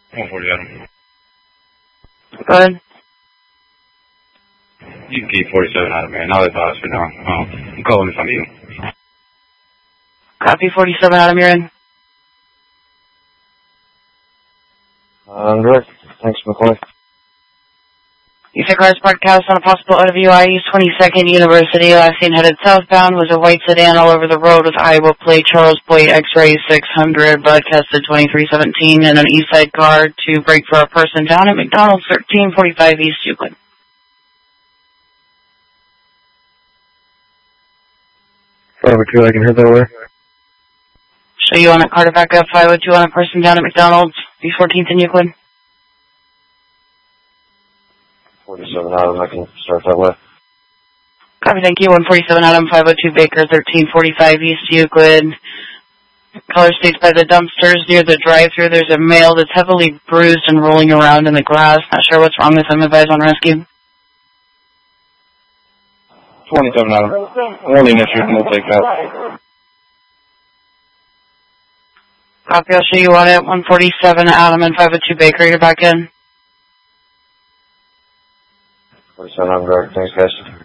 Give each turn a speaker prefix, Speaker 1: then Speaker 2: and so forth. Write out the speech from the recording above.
Speaker 1: 140 Adam.
Speaker 2: Go ahead.
Speaker 1: You can keep 47 Adam, man. I'll let the hospital know. I'm calling in front of you.
Speaker 2: Copy 47 Adam, you're in.
Speaker 3: Direct. Thanks, McCoy.
Speaker 2: You said cars parked house on a possible OWI East 22nd University. Last seen headed southbound was a white sedan all over the road with Iowa plate Charles Boyd X-ray 600 broadcasted 2317 and an east side car to brake for a person down at McDonald's 1345 East Euclid.
Speaker 3: Over 2, I can hear that way.
Speaker 2: Show you on a car to back up 502 on a person down at McDonald's, B14th in Euclid.
Speaker 3: 47 Adam, I can start that way.
Speaker 2: Copy, thank you. 147 Adam, 502 Baker, 1345 East Euclid. Caller states by the dumpsters near the drive-thru there's a male that's heavily bruised and rolling around in the grass. Not sure what's wrong with him. Advise on rescue.
Speaker 1: 27 Adam. Only an issue, and we'll take that.
Speaker 2: Copy, I'll show you on it. 147 Adam and 502 Baker, you're back in.
Speaker 3: 47 Adam, direct. Thanks, guys.